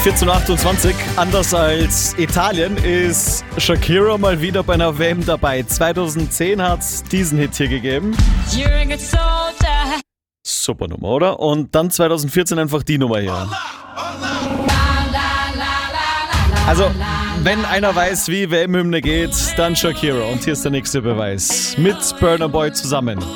14:28. Anders als Italien ist Shakira mal wieder bei einer WM dabei. 2010 hat es diesen Hit hier gegeben. Super Nummer, oder? Und dann 2014 einfach die Nummer hier. Also, wenn einer weiß, wie WM-Hymne geht, dann Shakira. Und hier ist der nächste Beweis. Mit Burna Boy zusammen.